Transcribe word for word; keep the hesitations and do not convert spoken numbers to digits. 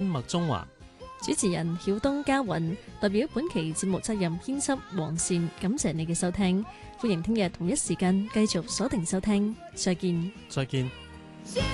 麥中華， 主持人曉東嘉雲，代表本期節目責任編輯黃善，感謝你嘅收聽，歡迎聽日同一時間繼續鎖定收聽，再見。 再見。